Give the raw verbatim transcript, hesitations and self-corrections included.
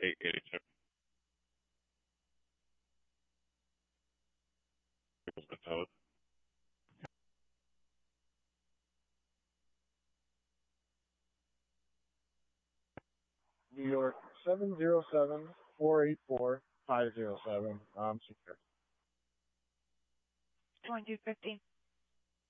eight eighty-two. New York seven zero seven four eight four five zero seven. Um, secure. twenty-two fifteen.